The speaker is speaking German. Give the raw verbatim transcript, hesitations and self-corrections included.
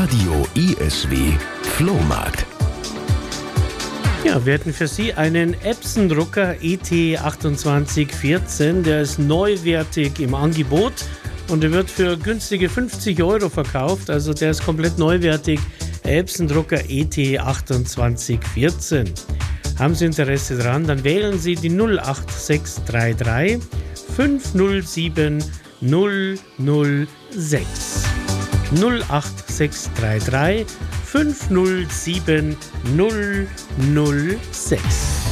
Radio I S W Flohmarkt. Ja, wir hätten für Sie einen Epson-Drucker E T achtundzwanzig vierzehn. Der ist neuwertig im Angebot und der wird für günstige fünfzig Euro verkauft. Also der ist komplett neuwertig. Epson-Drucker E T achtundzwanzig vierzehn. Haben Sie Interesse dran, dann wählen Sie die null acht sechs drei drei fünf null sieben null null sechs. null acht sechs drei drei fünf null sieben null null sechs.